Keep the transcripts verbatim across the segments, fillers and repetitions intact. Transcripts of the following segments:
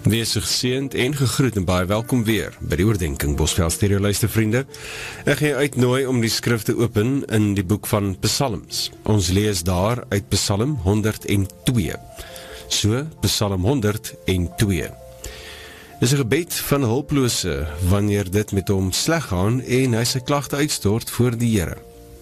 Wees geseënd en gegroet en baie welkom weer by die oordenking Bosveld Stereo luistervriende. Ek gaan jou uitnooi om die skrif te open in die boek van Psalms. Ons lees daar uit Psalm honderd en twee. So, Psalm honderd en twee. Dis 'n gebed van hulplose wanneer dit met hom sleg gaan en hy sy klagte uitstort voor die Here.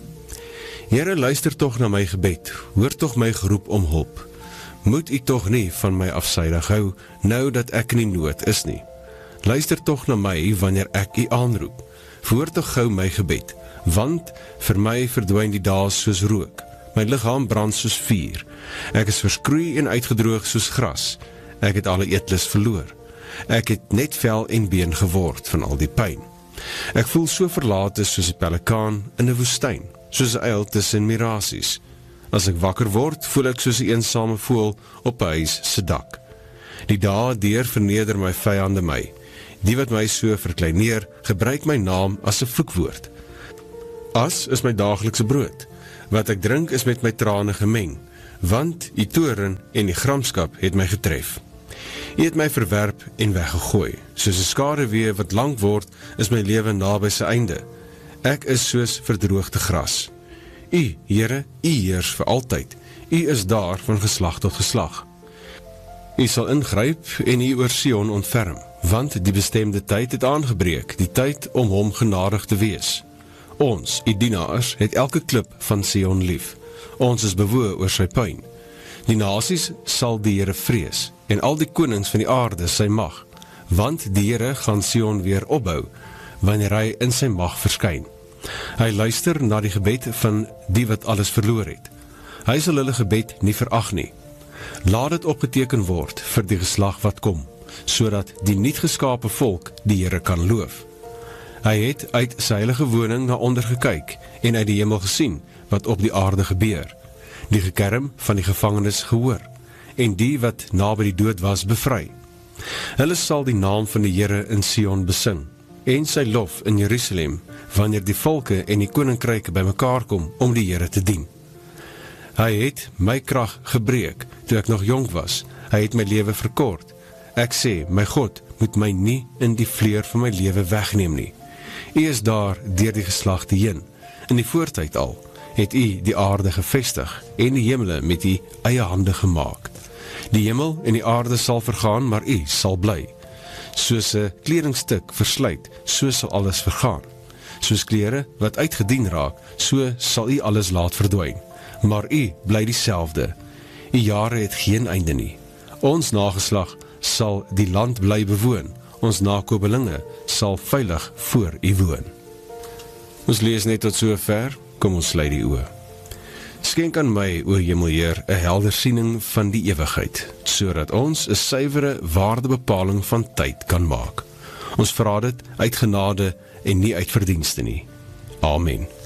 Here, luister tog na my gebed, hoor tog my geroep om hulp. Moet u tog nie van my afsydig hou, nou dat ek in die nood is nie. Luister tog na my wanneer ek u aanroep. Verhoor tog gou my gebed, want vir my verdwyn die dae soos rook. My liggaam brand soos vuur. Ek is verskroei en uitgedroog soos gras. Ek het alle eetlus verloor. Ek het net vel en been geword van al die pyn. Ek voel so verlate soos 'n pelikaan in 'n woestyn, soos 'n uil tussen mirasies. As ek wakker word, voel ek soos 'n eensame voël op 'n huis se dak. Die dae deur verneder my vyande my. Die wat my so verkleineer, gebruik my naam as 'n vloekwoord. As is my daaglikse brood. Wat ek drink is met my trane gemeng, want die toorn en die gramskap het my getref. U het my verwerp en weggegooi. Soos 'n skaduwee wat lank word, is my lewe naby sy einde. Ek is soos verdroogde gras. U, Here, u heers vir altyd. U is daar van geslag tot geslag. U sal ingryp en u oor Sion ontferm, want die bestemde tyd het aangebreek, die tyd om hom genadig te wees. Ons, u dienaars, het elke klip van Sion lief. Ons is bewoe oor sy pyn. Die nasies sal die Here vrees, en al die konings van die aarde sy mag, want die Here gaan Sion weer opbou, wanneer hy in sy mag verskyn. Hy luister na die gebed van die wat alles verloor het. Hy sal hulle gebed nie verag nie. Laat dit opgeteken word vir die geslag wat kom, sodat die niet geskape volk die Here kan loof. Hy het uit sy heilige woning na onder gekyk en uit die hemel gesien wat op die aarde gebeur. Die gekerm van die gevangenes gehoor en die wat naby die dood was bevry. Hulle sal die naam van die Here in Sion besing en sy lof in Jerusalem, wanneer die volke en die koninkryke by mekaar kom om die Here te dien. Hy het my krag gebreek toe ek nog jonk was. Hy het my lewe verkort. Ek sê, my God moet my nie in die vleur van my lewe wegneem nie. U is daar deur die geslagte heen. In die voortyd al het u die aarde gevestig en die hemele met u eie hande gemaak. Die hemel en die aarde sal vergaan, maar u sal bly. Soos 'n kledingstuk versluit, so sal alles vergaan. Soos klere wat uitgedien raak, so sal u alles laat verdwyn. Maar u bly dieselfde. U jare het geen einde nie. Ons nageslag sal die land bly bewoon. Ons nakomelinge sal veilig voor u woon. Ons lees net tot so ver, kom ons sluit die oë. Skenk aan my, o Hemelheer, 'n helder siening van die ewigheid, sodat ons 'n suiwere waardebepaling van tyd kan maak. Ons vra dit uit genade en nie uit verdienste nie. Amen.